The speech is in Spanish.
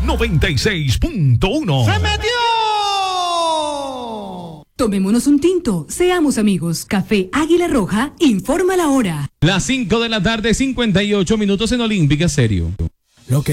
96.1. ¡Se metió! Tomémonos un tinto, seamos amigos. Café Águila Roja informa la hora. Las 5 de la tarde, 58 minutos en Olímpica Serio.